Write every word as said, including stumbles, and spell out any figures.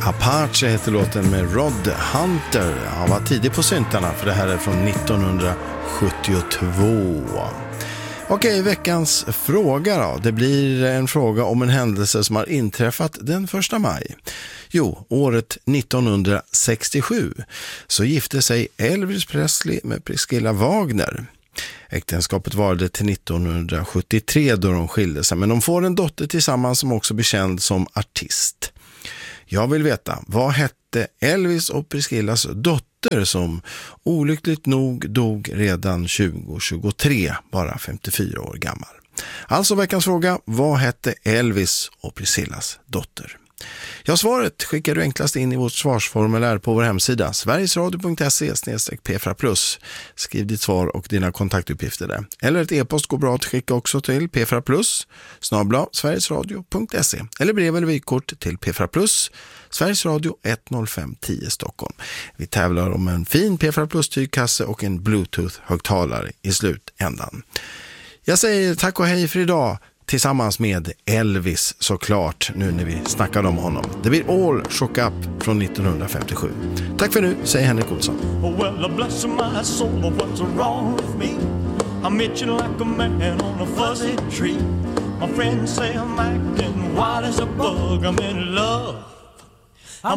Apache heter låten med Rod Hunter. Han var tidig på syntarna, för det här är från nittonhundrasjuttiotvå. Okej, veckans fråga då. Det blir en fråga om en händelse som har inträffat den första maj. Jo, året nittonhundrasextiosju så gifte sig Elvis Presley med Priscilla Wagner. Äktenskapet varade till nittonhundrasjuttiotre då de skilde sig, men de får en dotter tillsammans som också blir känd som artist. Jag vill veta, vad hette Elvis och Priscillas dotter som olyckligt nog dog redan tjugo tjugotre, bara femtiofyra år gammal? Alltså veckans fråga, vad hette Elvis och Priscillas dotter? Ja, svaret skickar du enklast in i vårt svarsformulär på vår hemsida sverigesradio punkt se slash p f a plus. Skriv ditt svar och dina kontaktuppgifter där. Eller ett e-post går bra att skicka också till p f a plus snabel-a sverigesradio punkt se. Eller brev eller vykort till p f a plus Sveriges Radio ett noll fem tio Stockholm. Vi tävlar om en fin P F A Plus tygkasse och en Bluetooth-högtalare i slutändan. Jag säger tack och hej för idag. Tillsammans med Elvis såklart, nu när vi snackade om honom. Det blir All Shook Up från nittonhundrafemtiosju. Tack för nu, säger Henrik Olsson. Well, bless my soul, what's wrong with me? I'm itching like a man on a fuzzy tree. My friends say I'm acting wild as a bug. I'm in love.